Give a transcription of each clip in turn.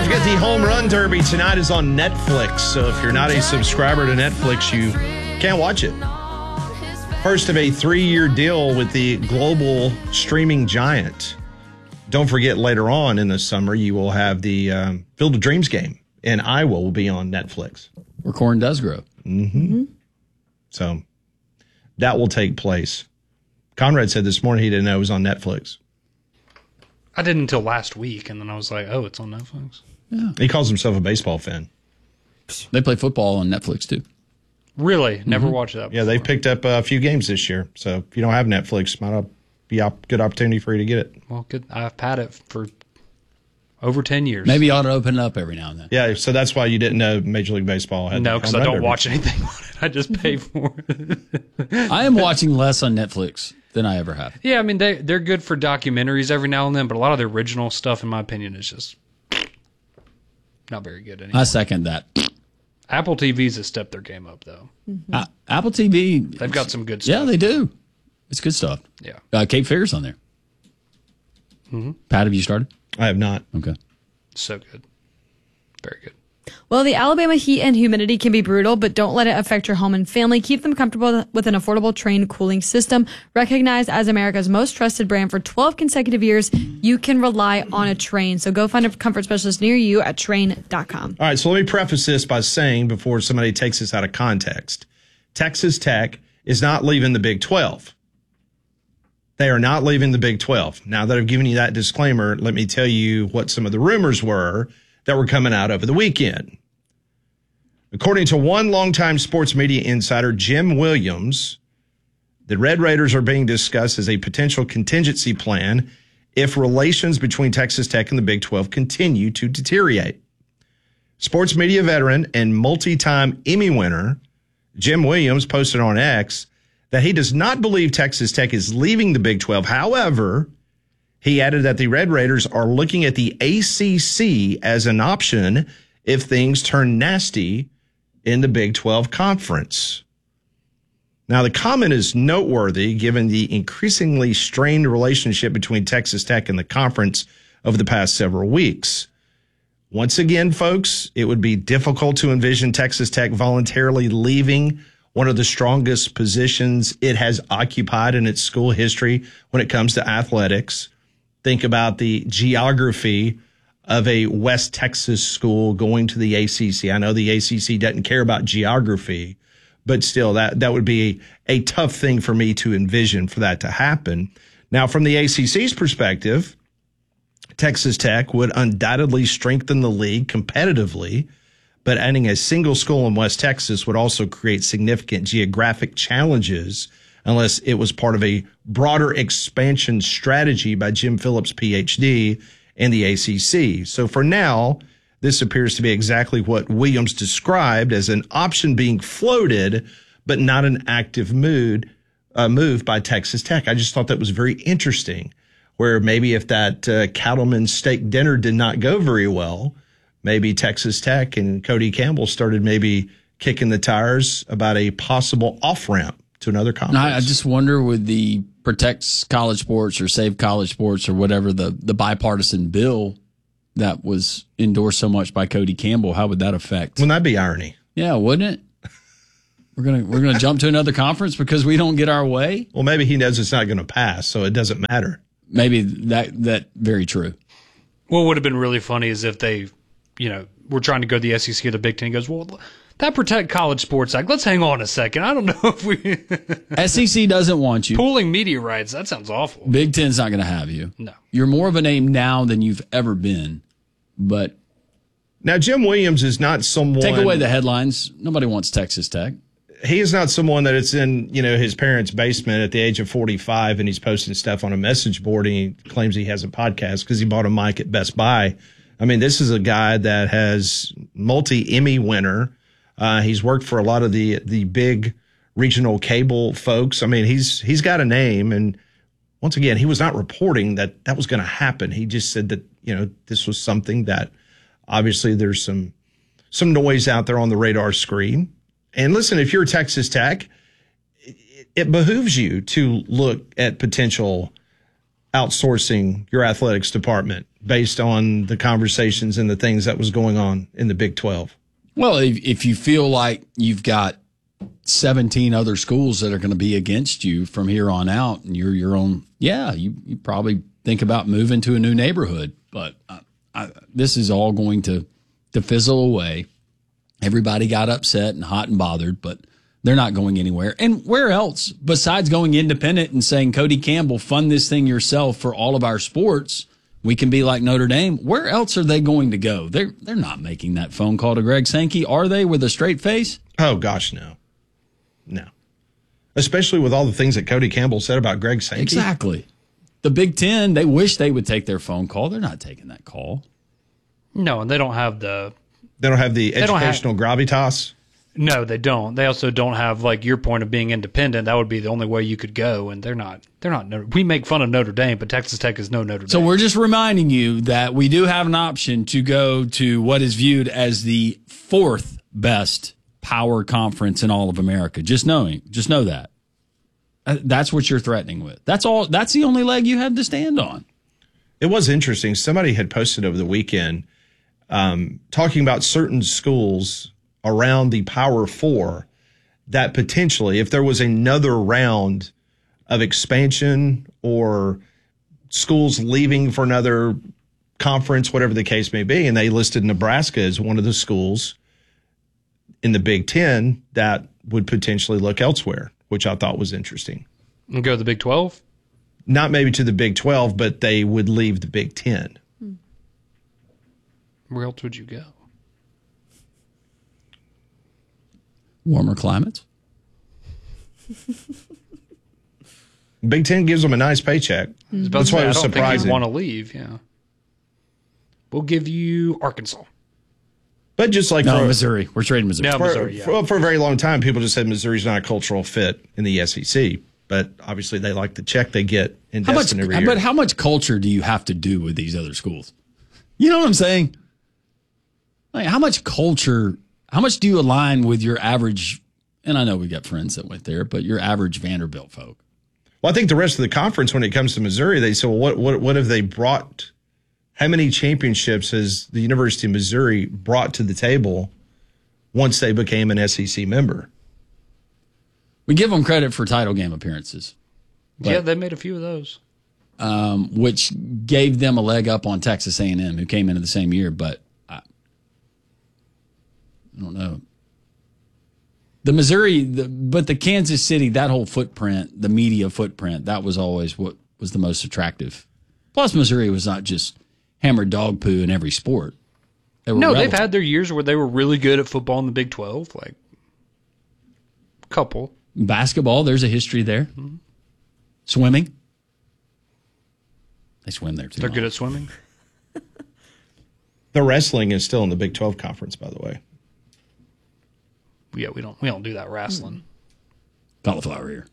don't forget the Home Run Derby tonight is on Netflix. So if you're not a subscriber to Netflix, you can't watch it. First of a 3-year deal with the global streaming giant. Don't forget, later on in the summer, you will have the Field of Dreams game in Iowa will be on Netflix. Where corn does grow. Mm-hmm. So that will take place. Conrad said this morning he didn't know it was on Netflix. I didn't until last week, and then I was like, oh, it's on Netflix. Yeah. He calls himself a baseball fan. They play football on Netflix, too. Really? Never watched that before. Yeah, they've picked up a few games this year. So if you don't have Netflix, might be a good opportunity for you to get it. Well, good. I've had it for over 10 years. Maybe you ought to open it up every now and then. Yeah, so that's why you didn't know Major League Baseball had No, because I don't Derby. watch anything on it. I just pay for it. I am watching less on Netflix than I ever have. Yeah, I mean, they're good for documentaries every now and then, but a lot of the original stuff, in my opinion, is just not very good anymore. I second that. Apple TV's has stepped their game up, though. Apple TV. They've got some good stuff. Yeah, they do. It's good stuff. Yeah. Cape Fear's on there. Mm-hmm. Pat, have you started? I have not. Okay. So good. Very good. Well, the Alabama heat and humidity can be brutal, but don't let it affect your home and family. Keep them comfortable with an affordable Trane cooling system. Recognized as America's most trusted brand for 12 consecutive years, you can rely on a Trane. So go find a comfort specialist near you at Trane.com. All right, so let me preface this by saying, before somebody takes this out of context, Texas Tech is not leaving the Big 12. They are not leaving the Big 12. Now that I've given you that disclaimer, let me tell you what some of the rumors were that were coming out over the weekend. According to one longtime sports media insider, Jim Williams, the Red Raiders are being discussed as a potential contingency plan if relations between Texas Tech and the Big 12 continue to deteriorate. Sports media veteran and multi-time Emmy winner Jim Williams posted on X that he does not believe Texas Tech is leaving the Big 12. However, he added that the Red Raiders are looking at the ACC as an option if things turn nasty in the Big 12 conference. Now, the comment is noteworthy given the increasingly strained relationship between Texas Tech and the conference over the past several weeks. Once again, folks, it would be difficult to envision Texas Tech voluntarily leaving one of the strongest positions it has occupied in its school history when it comes to athletics. Think about the geography of a West Texas school going to the ACC. I know the ACC doesn't care about geography, but still that would be a tough thing for me to envision for that to happen. Now, from the ACC's perspective, Texas Tech would undoubtedly strengthen the league competitively, but adding a single school in West Texas would also create significant geographic challenges unless it was part of a broader expansion strategy by Jim Phillips, PhD, and the ACC. So for now, this appears to be exactly what Williams described as an option being floated, but not an active move by Texas Tech. I just thought that was very interesting, where maybe if that Cattleman's steak dinner did not go very well, maybe Texas Tech and Cody Campbell started maybe kicking the tires about a possible off-ramp to another conference. I just wonder with the Protect College Sports or Save College Sports or whatever the bipartisan bill that was endorsed so much by Cody Campbell, how would that affect? Wouldn't that be irony? Yeah, wouldn't it? We're gonna jump to another conference because we don't get our way? Well, maybe he knows it's not going to pass, so it doesn't matter. Maybe that very true. What would have been really funny is if they, were trying to go to the SEC or the Big Ten. He goes, well, that Protect College Sports Act, let's hang on a second. I don't know if we... SEC doesn't want you. Pooling media rights, that sounds awful. Big Ten's not going to have you. No. You're more of a name now than you've ever been, but... Now, Jim Williams is not someone... Take away the headlines. Nobody wants Texas Tech. He is not someone that it's in, his parents' basement at the age of 45 and he's posting stuff on a message board and he claims he has a podcast because he bought a mic at Best Buy. I mean, this is a guy that has multi-Emmy winner. He's worked for a lot of the big regional cable folks. I mean, he's got a name. And once again, he was not reporting that was going to happen. He just said that, this was something that obviously there's some noise out there on the radar screen. And listen, if you're Texas Tech, it behooves you to look at potential outsourcing your athletics department. based on the conversations and the things that was going on in the Big 12. Well, if you feel like you've got 17 other schools that are going to be against you from here on out, and you're your own, you probably think about moving to a new neighborhood. But this is all going to fizzle away. Everybody got upset and hot and bothered, but they're not going anywhere. And where else besides going independent and saying, Cody Campbell, fund this thing yourself for all of our sports? We can be like Notre Dame. Where else are they going to go? They're not making that phone call to Greg Sankey, are they, with a straight face? Oh, gosh, no. No. Especially with all the things that Cody Campbell said about Greg Sankey. Exactly. The Big Ten, they wish they would take their phone call. They're not taking that call. No, and they don't have the educational gravitas. No, they don't. They also don't have, like, your point of being independent. That would be the only way you could go, and they're not. We make fun of Notre Dame, but Texas Tech is no Notre Dame. So we're just reminding you that we do have an option to go to what is viewed as the fourth best power conference in all of America. Just know that. That's what you're threatening with. That's all. That's the only leg you have to stand on. It was interesting. Somebody had posted over the weekend talking about certain schools around the Power Four that potentially, if there was another round of expansion or schools leaving for another conference, whatever the case may be, and they listed Nebraska as one of the schools in the Big Ten that would potentially look elsewhere, which I thought was interesting. And go to the Big 12? Not maybe to the Big 12, but they would leave the Big 10. Where else would you go? Warmer climates. Big Ten gives them a nice paycheck. That's why it was I don't think surprising. you'd want to leave, yeah. We'll give you Arkansas. But just like Missouri. We're trading Missouri. No, Missouri, yeah. For a very long time, people just said Missouri's not a cultural fit in the SEC. But obviously, they like the check they get in Destin every year. But how much culture do you have to do with these other schools? You know what I'm saying? Like, how much culture? How much do you align with your average? And I know we got friends that went there, but your average Vanderbilt folk. Well, I think the rest of the conference, when it comes to Missouri, they say, well, what have they brought? How many championships has the University of Missouri brought to the table once they became an SEC member? We give them credit for title game appearances. Yeah, they made a few of those. Which gave them a leg up on Texas A&M, who came into the same year. But I don't know. The Missouri, but the Kansas City, that whole footprint, the media footprint, that was always what was the most attractive. Plus, Missouri was not just hammered dog poo in every sport. No, they've had their years where they were really good at football in the Big 12, like a couple. Basketball, there's a history there. Mm-hmm. Swimming. They swim there, too. They're good at swimming. The wrestling is still in the Big 12 conference, by the way. Yeah, we don't do that wrestling. Cauliflower ear.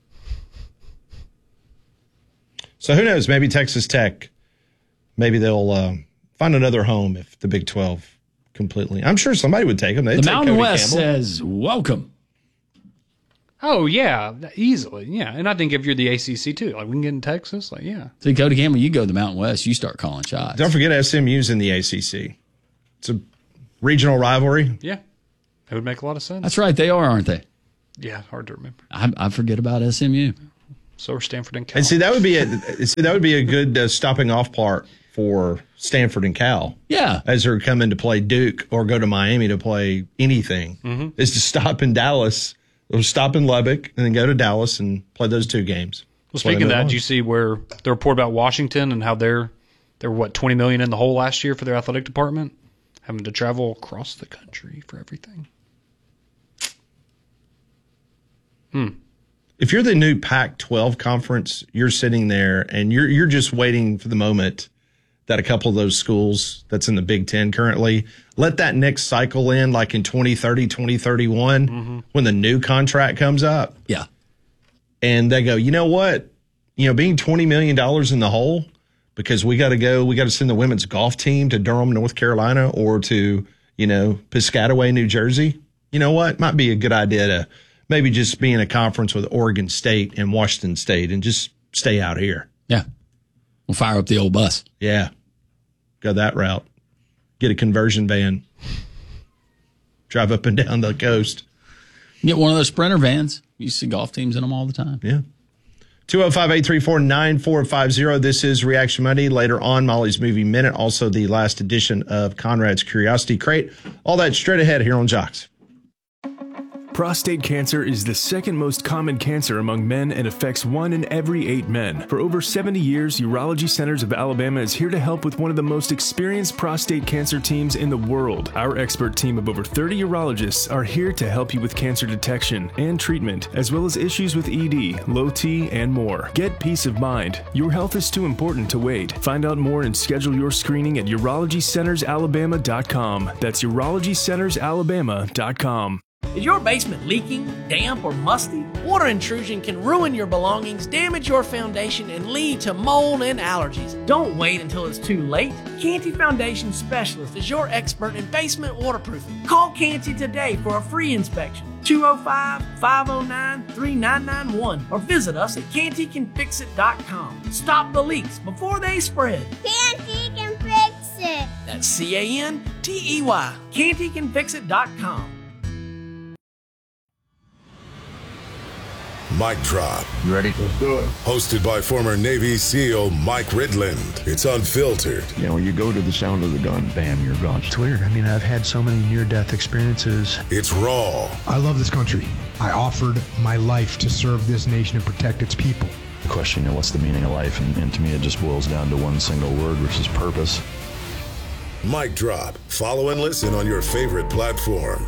So who knows? Maybe Texas Tech, maybe they'll find another home if the Big 12 completely. I'm sure somebody would take them. The Mountain West says, welcome. Oh, yeah, easily. Yeah, and I think if you're the ACC, too, like we can get in Texas, like, yeah. See, Cody Campbell, you go to the Mountain West, you start calling shots. Don't forget SMU's in the ACC. It's a regional rivalry. Yeah, it would make a lot of sense. That's right, they are, aren't they? Yeah, hard to remember. I forget about SMU. So are Stanford and Cal. And see, that would be a good stopping off part for Stanford and Cal. Yeah. As they're coming to play Duke or go to Miami to play anything, is to stop in Dallas, or stop in Lubbock, and then go to Dallas and play those two games. Well, speaking of that, did you see where the report about Washington and how they're what, $20 million in the hole last year for their athletic department, having to travel across the country for everything? If you're the new Pac-12 conference, you're sitting there and you're just waiting for the moment that a couple of those schools that's in the Big Ten currently, let that next cycle in, like in 2030, 2031, when the new contract comes up. Yeah. And they go, you know what? Being $20 million in the hole because we got to send the women's golf team to Durham, North Carolina, or to, Piscataway, New Jersey. You know what? Might be a good idea to maybe just be in a conference with Oregon State and Washington State and just stay out here. Yeah. We'll fire up the old bus. Yeah. Go that route. Get a conversion van. Drive up and down the coast. Get one of those Sprinter vans. You see golf teams in them all the time. Yeah. 205-834-9450. This is Reaction Monday. Later on, Molly's Movie Minute. Also, the last edition of Conrad's Curiosity Crate. All that straight ahead here on Jocks. Prostate cancer is the second most common cancer among men and affects 1 in every 8 men. For over 70 years, Urology Centers of Alabama is here to help with one of the most experienced prostate cancer teams in the world. Our expert team of over 30 urologists are here to help you with cancer detection and treatment, as well as issues with ED, low T, and more. Get peace of mind. Your health is too important to wait. Find out more and schedule your screening at UrologyCentersAlabama.com. That's UrologyCentersAlabama.com. Is your basement leaking, damp, or musty? Water intrusion can ruin your belongings, damage your foundation, and lead to mold and allergies. Don't wait until it's too late. Canty Foundation Specialist is your expert in basement waterproofing. Call Canty today for a free inspection. 205-509-3991 or visit us at CantyCanFixIt.com. Stop the leaks before they spread. Canty can fix it. That's CANTEY. CantyCanFixIt.com. Mic Drop. You ready? Let's do it. Hosted by former Navy SEAL Mike Ridland. It's unfiltered. You know, when you go to the sound of the gun, bam, you're gone. It's weird. I mean, I've had so many near-death experiences. It's raw. I love this country. I offered my life to serve this nation and protect its people. The question, what's the meaning of life? And to me, it just boils down to one single word, which is purpose. Mic Drop. Follow and listen on your favorite platform.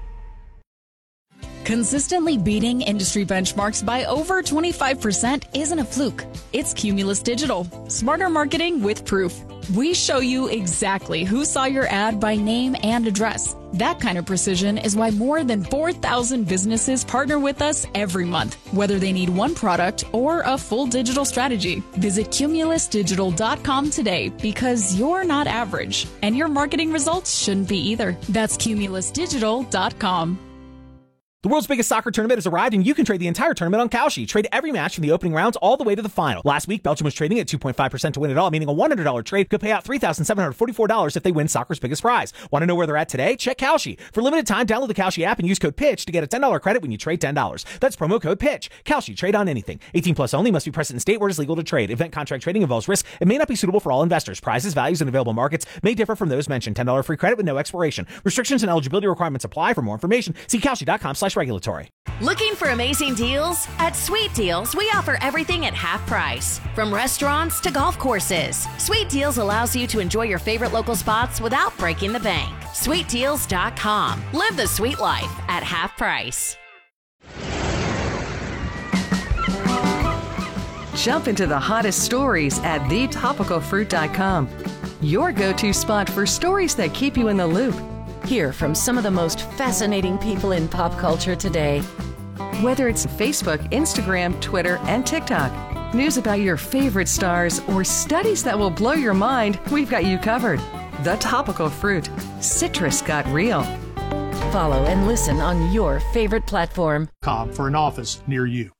Consistently beating industry benchmarks by over 25% isn't a fluke. It's Cumulus Digital. Smarter marketing with proof. We show you exactly who saw your ad by name and address. That kind of precision is why more than 4,000 businesses partner with us every month, whether they need one product or a full digital strategy. Visit CumulusDigital.com today because you're not average, and your marketing results shouldn't be either. That's CumulusDigital.com. The world's biggest soccer tournament has arrived, and you can trade the entire tournament on Kalshi. Trade every match from the opening rounds all the way to the final. Last week, Belgium was trading at 2.5% to win it all, meaning a $100 trade could pay out $3,744 if they win soccer's biggest prize. Want to know where they're at today? Check Kalshi. For limited time, download the Kalshi app and use code PITCH to get a $10 credit when you trade $10. That's promo code PITCH. Kalshi. Trade on anything. 18 plus only. Must be present in state where it is legal to trade. Event contract trading involves risk. It may not be suitable for all investors. Prizes, values, and available markets may differ from those mentioned. $10 free credit with no expiration. Restrictions and eligibility requirements apply. For more information, see Kalshi.com/regulatory. Looking for amazing deals? At Sweet Deals, we offer everything at half price. From restaurants to golf courses. Sweet Deals allows you to enjoy your favorite local spots without breaking the bank. SweetDeals.com. Live the sweet life at half price. Jump into the hottest stories at thetopicalfruit.com. Your go-to spot for stories that keep you in the loop. Hear from some of the most fascinating people in pop culture today. Whether it's Facebook, Instagram, Twitter, and TikTok, news about your favorite stars, or studies that will blow your mind, we've got you covered. The Topical Fruit. Citrus got real. Follow and listen on your favorite platform. For an office near you.